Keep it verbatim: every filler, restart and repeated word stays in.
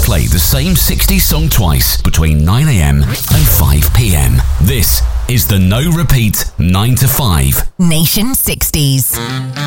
play the same sixties song twice between nine a.m. and five p.m. This is the No Repeat nine to five Nation sixties.